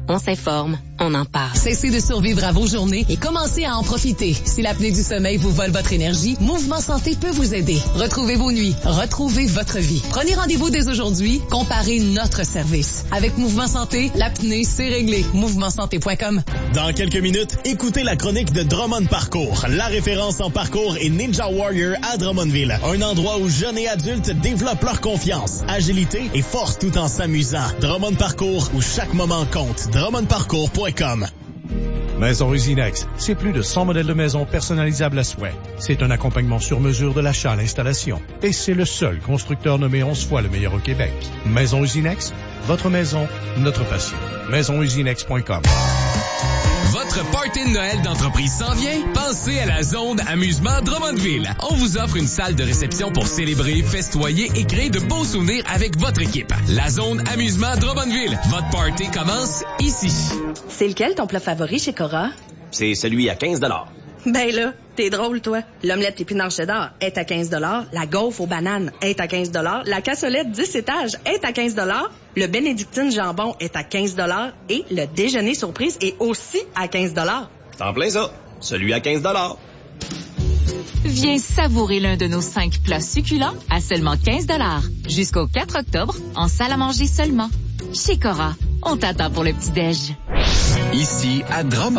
On s'informe, on en parle. Cessez de survivre à vos journées et commencez à en profiter. Si l'apnée du sommeil vous vole votre énergie, Mouvement Santé peut vous aider. Retrouvez vos nuits, retrouvez votre vie. Prenez rendez-vous dès aujourd'hui, comparez notre service. Avec Mouvement Santé, l'apnée, c'est réglé. MouvementSanté.com. Dans quelques minutes, écoutez la chronique de Drummond Parcours, la référence en parcours et Ninja Warrior à Drummondville. Un endroit où jeunes et adultes développent leur confiance, agilité et force tout en s'amusant. Drummond Parcours, où chaque moment compte. DrummondParcours.com. Maison Usinex, c'est plus de 100 modèles de maisons personnalisables à souhait. C'est un accompagnement sur mesure de l'achat à l'installation. Et c'est le seul constructeur nommé 11 fois le meilleur au Québec. Maison Usinex, votre maison, notre passion. MaisonUsinex.com. Votre party de Noël d'entreprise s'en vient? Pensez à la Zone Amusement Drummondville. On vous offre une salle de réception pour célébrer, festoyer et créer de beaux souvenirs avec votre équipe. La Zone Amusement Drummondville. Votre party commence ici. C'est lequel ton plat favori chez Cora? C'est celui à 15 $. Ben là, t'es drôle, toi. L'omelette épinard cheddar est à 15 $. La gaufre aux bananes est à 15 $. La cassolette 10 étages est à 15 $. Le bénédictine jambon est à 15 $. Et le déjeuner surprise est aussi à 15 $. C'est en plein ça. Celui à 15 $. Viens savourer l'un de nos 5 plats succulents à seulement 15 $. Jusqu'au 4 octobre, en salle à manger seulement. Chez Cora, on t'attend pour le petit-déj. Ici, à Drummond.